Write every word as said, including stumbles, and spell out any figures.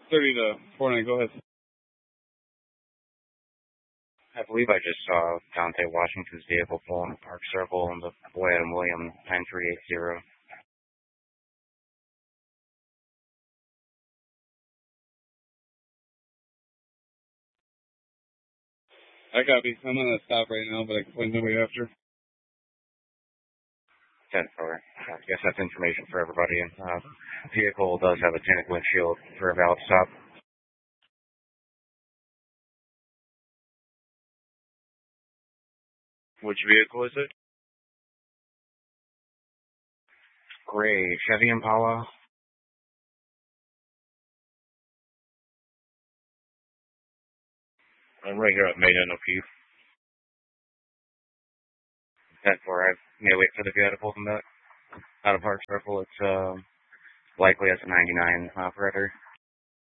thirty to four nine, go ahead. I believe I just saw Dante Washington's vehicle pull in the Park Circle and the boy Adam William nine three eight zero. I copy. I'm on a stop right now, but I can point nobody after. ten four. I guess that's information for everybody. Uh, the vehicle does have a tinted windshield for a valid stop. Which vehicle is it? Gray Chevy Impala. I'm right here at Main N O P. ten four. I may wait for the guy to pull them back out of Park Circle. It's uh, likely as a ninety-nine operator.